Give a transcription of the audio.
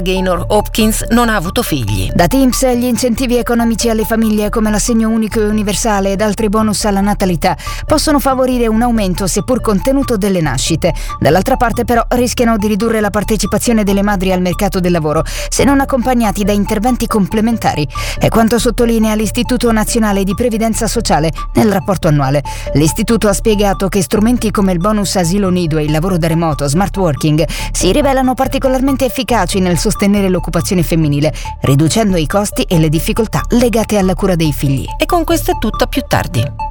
Gaynor Hopkins non ha avuto figli. Da TINPS gli incentivi economici alle famiglie come l'assegno unico e universale ed altri bonus alla natalità possono favorire un aumento seppur contenuto delle nascite. Dall'altra parte però rischiano di ridurre la partecipazione delle madri al mercato del lavoro se non accompagnati da interventi complementari. È quanto sottolinea l'Istituto Nazionale di Previdenza Sociale nel rapporto annuale. L'istituto ha spiegato che strumenti come il bonus asilo nido e il lavoro da remoto, smart working, si rivelano particolarmente efficaci nel sostenere l'occupazione femminile, riducendo i costi e le difficoltà legate alla cura dei figli. E con questo è tutto, a più tardi.